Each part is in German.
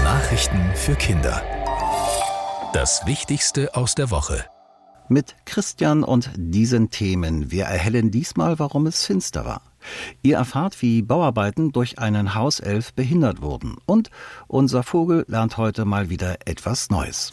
Nachrichten für Kinder. Das Wichtigste aus der Woche. Mit Christian und diesen Themen. Wir erhellen diesmal, warum es finster war. Ihr erfahrt, wie Bauarbeiten durch einen Hauself behindert wurden. Und unser Vogel lernt heute mal wieder etwas Neues.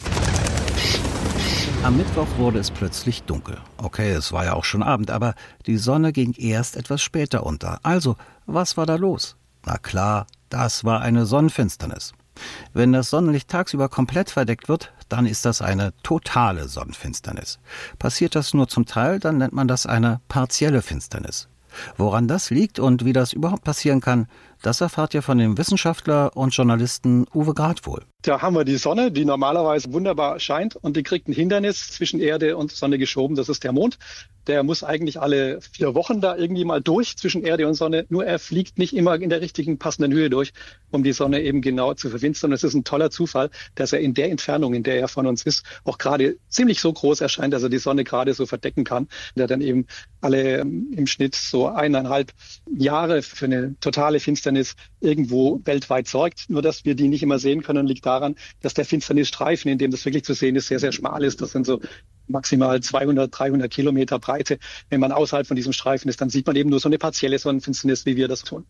Am Mittwoch wurde es plötzlich dunkel. Okay, es war ja auch schon Abend, aber die Sonne ging erst etwas später unter. Also, was war da los? Na klar, das war eine Sonnenfinsternis. Wenn das Sonnenlicht tagsüber komplett verdeckt wird, dann ist das eine totale Sonnenfinsternis. Passiert das nur zum Teil, dann nennt man das eine partielle Finsternis. Woran das liegt und wie das überhaupt passieren kann, das erfahrt ihr von dem Wissenschaftler und Journalisten Uwe Gradwohl. Da haben wir die Sonne, die normalerweise wunderbar scheint und die kriegt ein Hindernis zwischen Erde und Sonne geschoben, das ist der Mond. Der muss eigentlich alle 4 Wochen da irgendwie mal durch zwischen Erde und Sonne, nur er fliegt nicht immer in der richtigen passenden Höhe durch, um die Sonne eben genau zu verfinstern. Es ist ein toller Zufall, dass er in der Entfernung, in der er von uns ist, auch gerade ziemlich so groß erscheint, dass er die Sonne gerade so verdecken kann, der dann eben alle im Schnitt so 1,5 Jahre für eine totale Finsternis irgendwo weltweit sorgt. Nur dass wir die nicht immer sehen können, liegt daran, dass der Finsternisstreifen, in dem das wirklich zu sehen ist, sehr, sehr schmal ist. Das sind so maximal 200, 300 Kilometer Breite. Wenn man außerhalb von diesem Streifen ist, dann sieht man eben nur so eine partielle Sonnenfinsternis, wie wir das tun.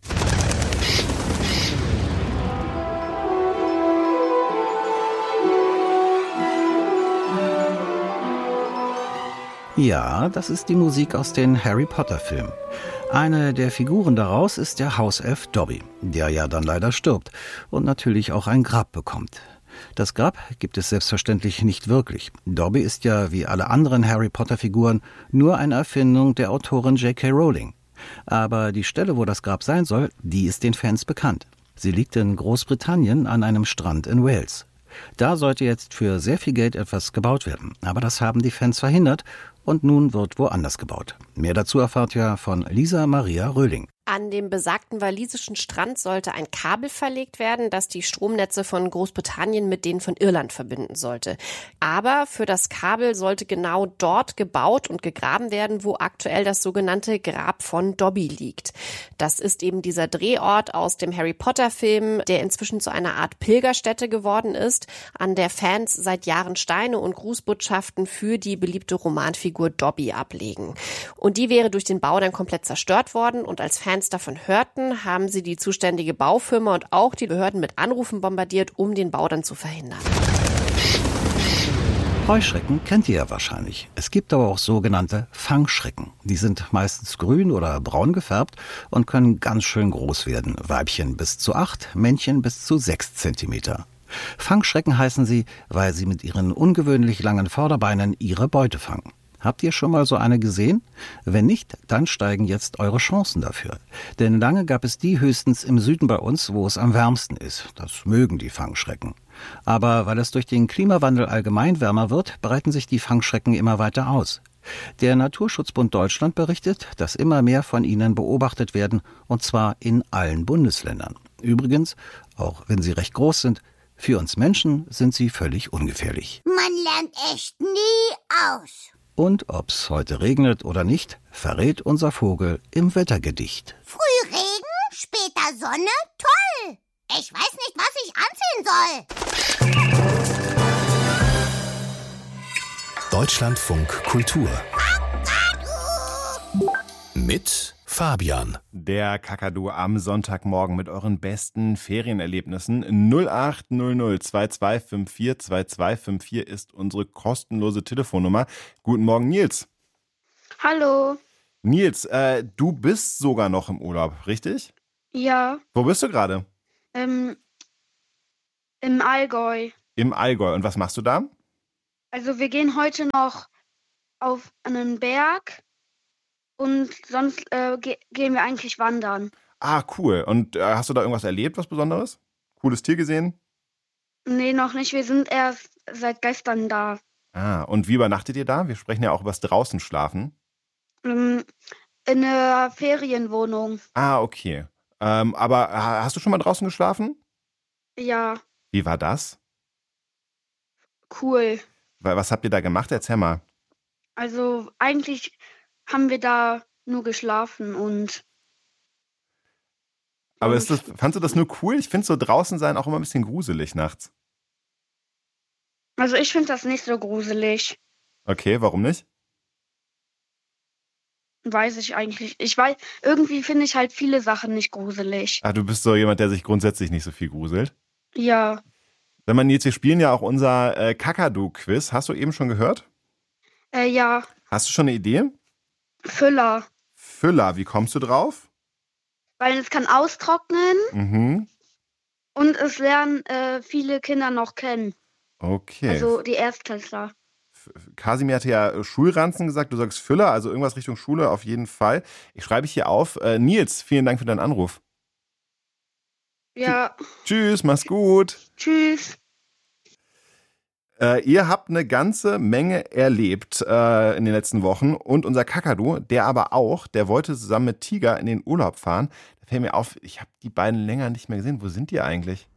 Ja, das ist die Musik aus den Harry Potter Filmen. Eine der Figuren daraus ist der Hauself Dobby, der ja dann leider stirbt und natürlich auch ein Grab bekommt. Das Grab gibt es selbstverständlich nicht wirklich. Dobby ist ja wie alle anderen Harry Potter Figuren nur eine Erfindung der Autorin J.K. Rowling. Aber die Stelle, wo das Grab sein soll, die ist den Fans bekannt. Sie liegt in Großbritannien an einem Strand in Wales. Da sollte jetzt für sehr viel Geld etwas gebaut werden. Aber das haben die Fans verhindert und nun wird woanders gebaut. Mehr dazu erfahrt ihr von Lisa Maria Röhling. An dem besagten walisischen Strand sollte ein Kabel verlegt werden, das die Stromnetze von Großbritannien mit denen von Irland verbinden sollte. Aber für das Kabel sollte genau dort gebaut und gegraben werden, wo aktuell das sogenannte Grab von Dobby liegt. Das ist eben dieser Drehort aus dem Harry Potter Film, der inzwischen zu einer Art Pilgerstätte geworden ist, an der Fans seit Jahren Steine und Grußbotschaften für die beliebte Romanfigur Dobby ablegen. Und die wäre durch den Bau dann komplett zerstört worden und als Fans davon hörten, haben sie die zuständige Baufirma und auch die Behörden mit Anrufen bombardiert, um den Bau dann zu verhindern. Heuschrecken kennt ihr ja wahrscheinlich. Es gibt aber auch sogenannte Fangschrecken. Die sind meistens grün oder braun gefärbt und können ganz schön groß werden. Weibchen bis zu 8, Männchen bis zu 6 Zentimeter. Fangschrecken heißen sie, weil sie mit ihren ungewöhnlich langen Vorderbeinen ihre Beute fangen. Habt ihr schon mal so eine gesehen? Wenn nicht, dann steigen jetzt eure Chancen dafür. Denn lange gab es die höchstens im Süden bei uns, wo es am wärmsten ist. Das mögen die Fangschrecken. Aber weil es durch den Klimawandel allgemein wärmer wird, breiten sich die Fangschrecken immer weiter aus. Der Naturschutzbund Deutschland berichtet, dass immer mehr von ihnen beobachtet werden, und zwar in allen Bundesländern. Übrigens, auch wenn sie recht groß sind, für uns Menschen sind sie völlig ungefährlich. Man lernt echt nie aus. Und ob's heute regnet oder nicht, verrät unser Vogel im Wettergedicht. Früh Regen, später Sonne, toll. Ich weiß nicht, was ich anziehen soll. Deutschlandfunk Kultur. Mit Fabian. Der Kakadu am Sonntagmorgen mit euren besten Ferienerlebnissen. 0800 2254 2254 ist unsere kostenlose Telefonnummer. Guten Morgen, Nils. Hallo. Nils, du bist sogar noch im Urlaub, richtig? Ja, Wo bist du gerade? im Allgäu. Im Allgäu. Und was machst du da? Also wir gehen heute noch auf einen Berg und sonst gehen wir eigentlich wandern. Ah, cool. Und hast du da irgendwas erlebt, was Besonderes? Cooles Tier gesehen? Nee, noch nicht. Wir sind erst seit gestern da. Ah, und wie übernachtet ihr da? Wir sprechen ja auch über das draußen schlafen. In einer Ferienwohnung. Ah, okay. Aber hast du schon mal draußen geschlafen? Ja, Wie war das? cool. Was habt ihr da gemacht? Erzähl mal. Also eigentlich haben wir da nur geschlafen und Aber fandst du das nur cool? Ich finde so draußen sein auch immer ein bisschen gruselig nachts. Also ich finde das nicht so gruselig. Okay, warum nicht? Weiß ich eigentlich. Irgendwie finde ich halt viele Sachen nicht gruselig. Ah, du bist so jemand, der sich grundsätzlich nicht so viel gruselt. Ja. Wenn man jetzt, wir spielen ja auch unser Kakadu-Quiz. Hast du eben schon gehört? Ja. Hast du schon eine Idee? Füller. Füller, wie kommst du drauf? Weil es kann austrocknen Mhm. und es lernen viele Kinder noch kennen. Okay. Also die Erstklässler. Kasimir hatte ja Schulranzen gesagt, du sagst Füller, also irgendwas Richtung Schule auf jeden Fall. Ich schreibe hier auf. Nils, vielen Dank für deinen Anruf. Ja. Tschüss, mach's gut. Tschüss. Ihr habt eine ganze Menge erlebt in den letzten Wochen und unser Kakadu, der aber auch, der wollte zusammen mit Tiger in den Urlaub fahren. Da fällt mir auf, ich habe die beiden länger nicht mehr gesehen. Wo sind die eigentlich?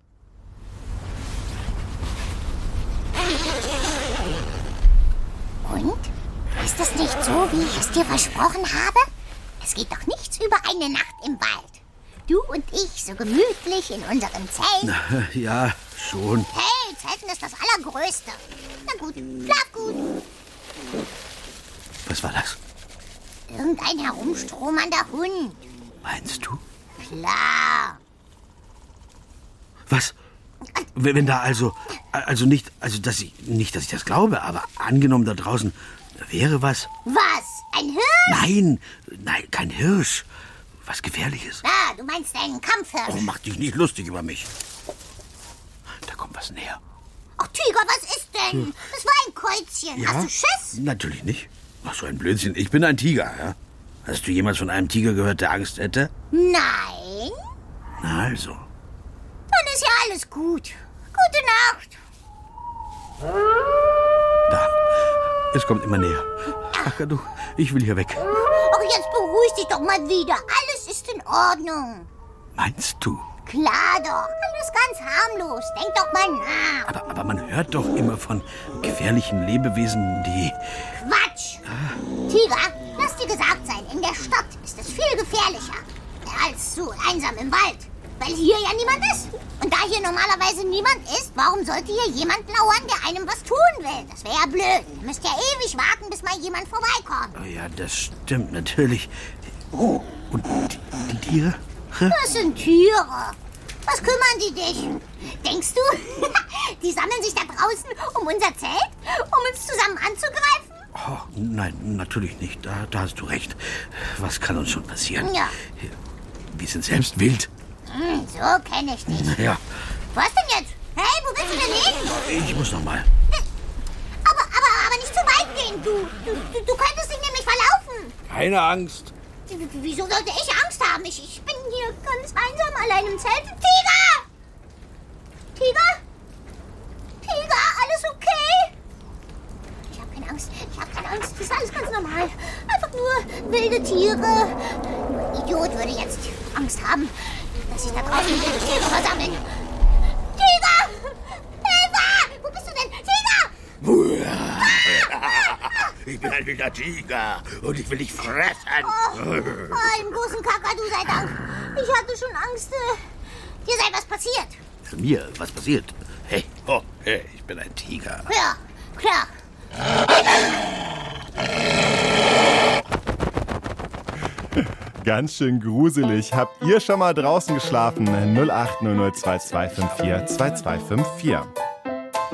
Und? Ist es nicht so, wie ich es dir versprochen habe? Es geht doch nichts über eine Nacht im Wald. Du und ich so gemütlich in unserem Zelt. Ja, schon. Hey, Zelten ist das Allergrößte. Na gut, schlaf gut. Was war das? Irgendein herumstromernder Hund. Meinst du? Klar. Was? Wenn da also nicht, dass ich das glaube, aber angenommen da draußen wäre was. Was? Ein Hirsch? Nein, kein Hirsch. Was Gefährliches. Ah, du meinst einen Kampfhirsch. Oh, mach dich nicht lustig über mich. Da kommt was näher. Ach, Tiger, was ist denn? Das war ein Käuzchen. Ja? Hast du Schiss? Natürlich nicht. Ach, so ein Blödsinn. Ich bin ein Tiger, ja? Hast du jemals von einem Tiger gehört, der Angst hätte? Nein. Na also. Dann ist ja alles gut. Gute Nacht. Da. Es kommt immer näher. Kakadu, ich will hier weg. Ach, jetzt beruhig dich doch mal wieder. Alles ist in Ordnung. Meinst du? Klar doch. Alles ganz harmlos. Denk doch mal nach. Aber man hört doch immer von gefährlichen Lebewesen, die... Quatsch. Tiger, lass dir gesagt sein, in der Stadt ist es viel gefährlicher als so einsam im Wald. Weil hier ja niemand ist. Und da hier normalerweise niemand ist, warum sollte hier jemand lauern, der einem was tun will? Das wäre ja blöd. Ihr müsst ja ewig warten, bis mal jemand vorbeikommt. Oh ja, das stimmt natürlich. Oh, und die Tiere? Das sind Tiere. Was kümmern die dich? Denkst du, die sammeln sich da draußen um unser Zelt, um uns zusammen anzugreifen? Oh, nein, natürlich nicht. Da hast du recht. Was kann uns schon passieren? Ja. Wir sind selbst wild. So kenne ich dich. Ja. Was denn jetzt? Hey, wo willst du denn hin? Ich muss noch mal. Aber nicht zu weit gehen. Du könntest dich nämlich verlaufen. Keine Angst. Wieso sollte ich Angst haben? Ich bin hier ganz einsam allein im Zelt. Tiger! Tiger, alles okay? Ich habe keine Angst. Das ist alles ganz normal. Einfach nur wilde Tiere. Nur ein Idiot würde jetzt Angst haben, dass sich da draußen wilde Tiere versammeln. Tiger! Hilfe! Wo bist du denn? Tiger! Ich bin ein wilder Tiger und ich will dich fressen. Im großen Kakadu sei Dank. Ich hatte schon Angst. Dir sei was passiert. Mir? Was passiert? Hey, ich bin ein Tiger. Ja, klar. Ganz schön gruselig. Habt ihr schon mal draußen geschlafen? 0800 2254 2254.